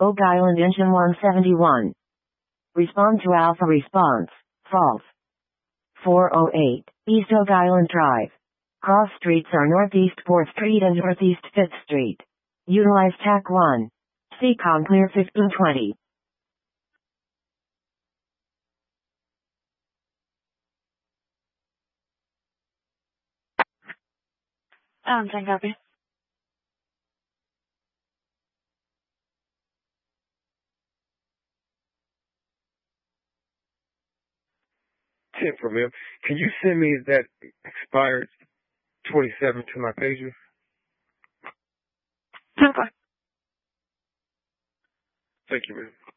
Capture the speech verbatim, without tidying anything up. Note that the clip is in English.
Oak Island engine one seventy-one. Respond to Alpha response. False. four oh eight, East Oak Island Drive. Cross streets are Northeast fourth Street and Northeast fifth Street. Utilize T A C one. C COM clear fifteen twenty. Um, ten copy. ten from him. Can you send me that expired twenty-seven to my pager? ten five. Thank you, man.